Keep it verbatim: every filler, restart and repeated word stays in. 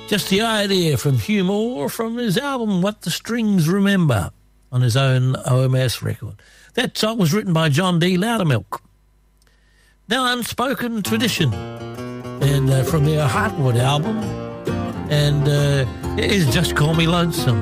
Just the Idea from Hugh Moore from his album What the Strings Remember on his own O M S record. That song was written by John D. Loudermilk. Now Unspoken Tradition, and uh, from their Heartwood album, and uh, it is Just Call Me Lonesome.